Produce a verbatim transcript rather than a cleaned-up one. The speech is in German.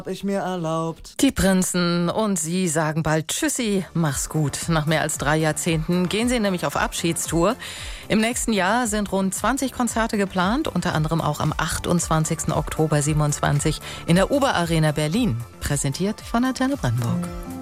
hab ich mir erlaubt. Die Prinzen und sie sagen bald Tschüssi, mach's gut. Nach mehr als drei Jahrzehnten gehen sie nämlich auf Abschiedstour. Im nächsten Jahr sind rund zwanzig Konzerte geplant, unter anderem auch am achtundzwanzigsten Oktober siebenundzwanzig in der Oberarena Berlin. Präsentiert von Antenne Brandenburg.